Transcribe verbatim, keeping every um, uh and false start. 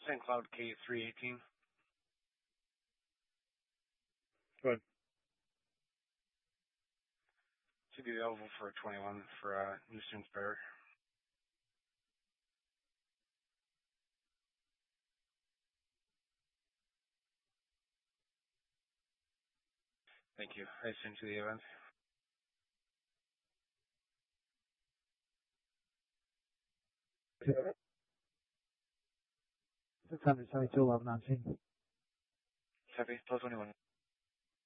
Saint Cloud K three eighteen. Go ahead. Should be available for twenty-one for uh, New Students Bear. Thank you. I sent you the event. six hundred seventy-two, eleven nineteen. Copy. Plus twenty-one.